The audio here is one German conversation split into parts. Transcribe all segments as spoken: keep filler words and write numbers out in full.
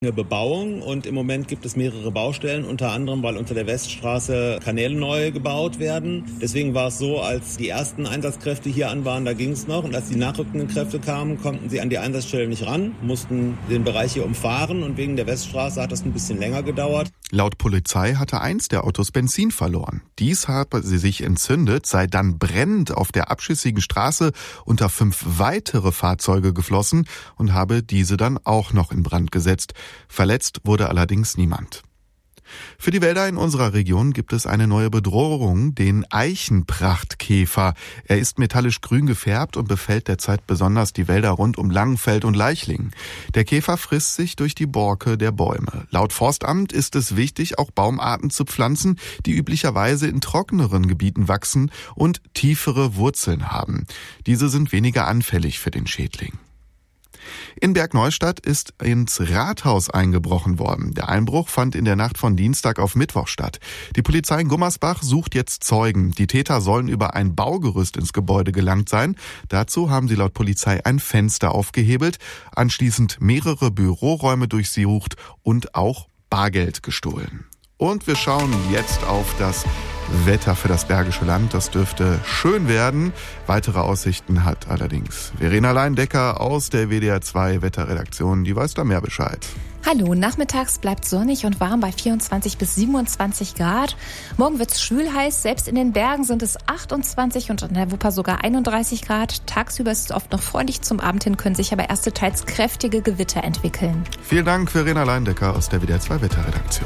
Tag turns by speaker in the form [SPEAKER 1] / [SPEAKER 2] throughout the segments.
[SPEAKER 1] Eine Bebauung und im Moment gibt es mehrere Baustellen, unter anderem, weil unter der Weststraße Kanäle neu gebaut werden. Deswegen war es so, als die ersten Einsatzkräfte hier an waren, da ging es noch. Und als die nachrückenden Kräfte kamen, konnten sie an die Einsatzstelle nicht ran, mussten den Bereich hier umfahren und wegen der Weststraße hat das ein bisschen länger gedauert.
[SPEAKER 2] Laut Polizei hatte eins der Autos Benzin verloren. Dies habe sie sich entzündet, sei dann brennend auf der abschüssigen Straße unter fünf weitere Fahrzeuge geflossen und habe diese dann auch noch in Brand gesetzt. Verletzt wurde allerdings niemand. Für die Wälder in unserer Region gibt es eine neue Bedrohung, den Eichenprachtkäfer. Er ist metallisch grün gefärbt und befällt derzeit besonders die Wälder rund um Langenfeld und Leichlingen. Der Käfer frisst sich durch die Borke der Bäume. Laut Forstamt ist es wichtig, auch Baumarten zu pflanzen, die üblicherweise in trockeneren Gebieten wachsen und tiefere Wurzeln haben. Diese sind weniger anfällig für den Schädling. In Bergneustadt ist ins Rathaus eingebrochen worden. Der Einbruch fand in der Nacht von Dienstag auf Mittwoch statt. Die Polizei in Gummersbach sucht jetzt Zeugen. Die Täter sollen über ein Baugerüst ins Gebäude gelangt sein. Dazu haben sie laut Polizei ein Fenster aufgehebelt, anschließend mehrere Büroräume durchsucht und auch Bargeld gestohlen. Und wir schauen jetzt auf das Wetter für das Bergische Land. Das dürfte schön werden. Weitere Aussichten hat allerdings Verena Leindecker aus der W D R zwei Wetterredaktion. Die weiß da mehr Bescheid.
[SPEAKER 3] Hallo, nachmittags bleibt sonnig und warm bei vierundzwanzig bis siebenundzwanzig Grad. Morgen wird's schwül heiß, selbst in den Bergen sind es achtundzwanzig und in der Wupper sogar einunddreißig Grad. Tagsüber ist es oft noch freundlich, zum Abend hin können sich aber erste teils kräftige Gewitter entwickeln.
[SPEAKER 2] Vielen Dank, Verena Leindecker aus der W D R zwei Wetterredaktion.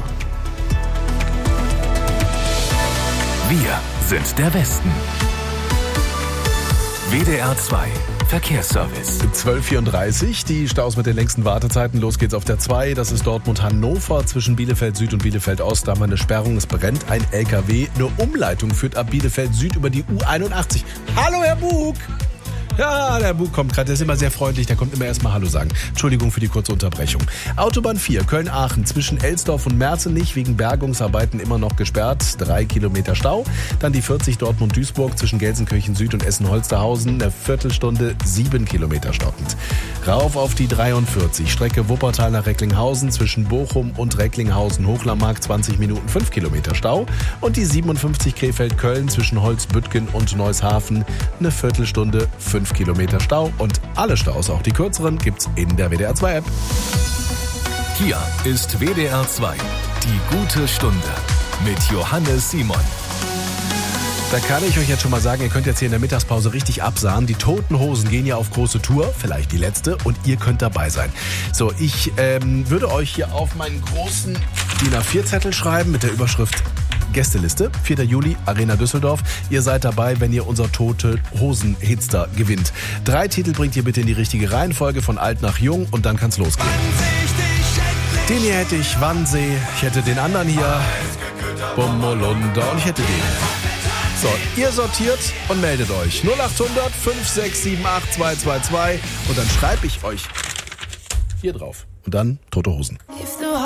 [SPEAKER 4] Wir sind der Westen. W D R zwei Verkehrsservice.
[SPEAKER 5] zwölf Uhr vierunddreißig, die Staus mit den längsten Wartezeiten. Los geht's auf der zwei. Das ist Dortmund-Hannover zwischen Bielefeld Süd und Bielefeld Ost. Da haben wir eine Sperrung. Es brennt ein L K W. Eine Umleitung führt ab Bielefeld Süd über die U einundachtzig. Hallo, Herr Bug! Ja, der Bug kommt gerade, der ist immer sehr freundlich, der kommt immer erstmal Hallo sagen. Entschuldigung für die kurze Unterbrechung. Autobahn vier, Köln-Aachen, zwischen Elsdorf und Merzenich, wegen Bergungsarbeiten immer noch gesperrt, drei Kilometer Stau. Dann die vierzig Dortmund-Duisburg, zwischen Gelsenkirchen Süd und Essen-Holsterhausen, eine Viertelstunde, sieben Kilometer stockend. Rauf auf die dreiundvierzig, Strecke Wuppertal nach Recklinghausen, zwischen Bochum und Recklinghausen-Hochlermark, zwanzig Minuten, fünf Kilometer Stau. Und die siebenundfünfzig Krefeld-Köln, zwischen Holzbüttgen und Neushafen, eine Viertelstunde, fünf Kilometer Stau und alle Staus, auch die kürzeren, gibt's in der W D R zwei App.
[SPEAKER 4] Hier ist W D R zwei, die gute Stunde mit Johannes Simon.
[SPEAKER 5] Da kann ich euch jetzt schon mal sagen, ihr könnt jetzt hier in der Mittagspause richtig absahen. Die Toten Hosen gehen ja auf große Tour, vielleicht die letzte, und ihr könnt dabei sein. So, ich ähm, würde euch hier auf meinen großen D I N A vier Zettel schreiben mit der Überschrift Gästeliste, vierter Juli, Arena Düsseldorf. Ihr seid dabei, wenn ihr unser Tote Hosen-Hitster gewinnt. Drei Titel bringt ihr bitte in die richtige Reihenfolge, von alt nach jung, und dann kann's losgehen. Den hier hätte ich, Wannsee. Ich hätte den anderen hier, Bummolunder, und ich hätte den. So, ihr sortiert und meldet euch. null achthundert fünf sechs sieben acht zwei zwei zwei und dann schreibe ich euch hier drauf. Und dann Tote Hosen.